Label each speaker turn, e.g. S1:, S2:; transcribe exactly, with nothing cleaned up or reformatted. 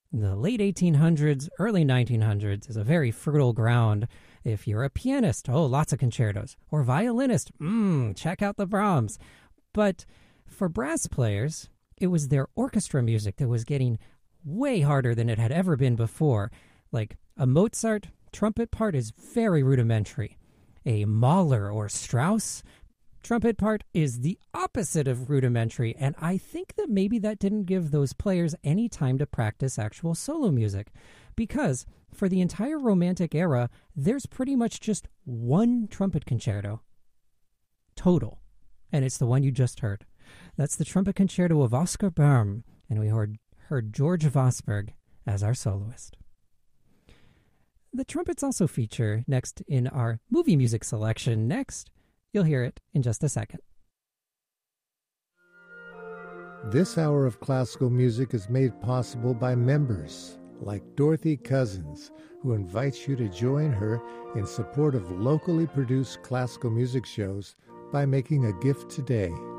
S1: The late eighteen hundreds, early nineteen hundreds is a very fertile ground. If you're a pianist, oh, lots of concertos. Or violinist, mmm, check out the Brahms. But for brass players, it was their orchestra music that was getting way harder than it had ever been before. Like a Mozart trumpet part is very rudimentary. A Mahler or Strauss trumpet part is the opposite of rudimentary, and I think that maybe that didn't give those players any time to practice actual solo music, because for the entire Romantic era, there's pretty much just one trumpet concerto total, and it's the one you just heard. That's the trumpet concerto of Oscar Böhm, and we heard, heard George Vosburgh as our soloist. The trumpets also feature next in our movie music selection. Next, you'll hear it in just a second.
S2: This hour of classical music is made possible by members like Dorothy Cousins, who invites you to join her in support of locally produced classical music shows by making a gift today.